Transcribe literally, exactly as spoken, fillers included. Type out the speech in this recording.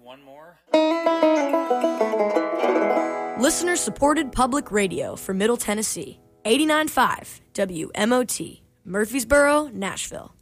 one more. Listener-supported public radio for Middle Tennessee. eighty-nine point five W M O T, Murfreesboro, Nashville.